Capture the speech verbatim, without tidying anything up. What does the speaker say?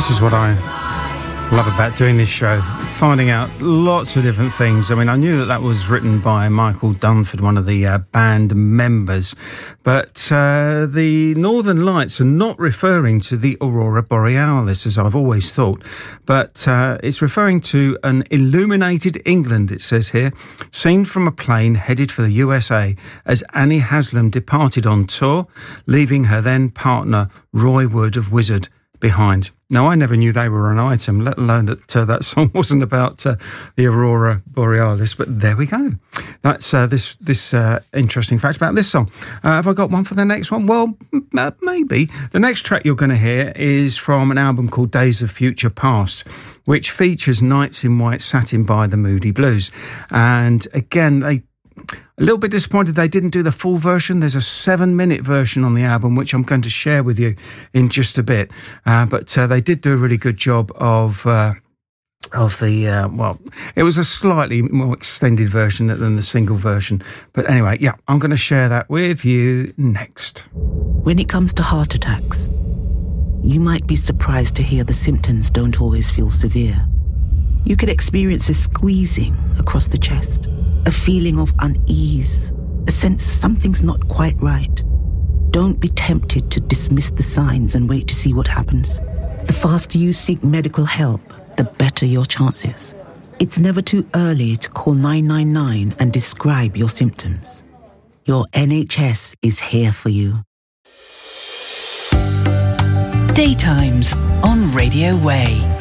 This is what I love about doing this show, finding out lots of different things. I mean, I knew that that was written by Michael Dunford, one of the uh, band members, but uh, the Northern Lights are not referring to the Aurora Borealis, as I've always thought, but uh, it's referring to an illuminated England, it says here, seen from a plane headed for the U S A as Annie Haslam departed on tour, leaving her then partner, Roy Wood of Wizzard, behind. Now, I never knew they were an item, let alone that uh, that song wasn't about uh, the Aurora Borealis, but there we go. That's uh, this this uh, interesting fact about this song. Uh, have I got one for the next one? Well, m- uh, maybe. The next track you're going to hear is from an album called Days of Future Past, which features Nights in White Satin by the Moody Blues. And again, they a little bit disappointed they didn't do the full version. There's a seven-minute version on the album, which I'm going to share with you in just a bit. Uh, but uh, they did do a really good job of uh, of the, uh, well, it was a slightly more extended version than the single version. But anyway, yeah, I'm going to share that with you next. When it comes to heart attacks, you might be surprised to hear the symptoms don't always feel severe. You could experience a squeezing across the chest, a feeling of unease, a sense something's not quite right. Don't be tempted to dismiss the signs and wait to see what happens. The faster you seek medical help, the better your chances. It's never too early to call nine nine nine and describe your symptoms. Your N H S is here for you. Daytimes on Radio Way.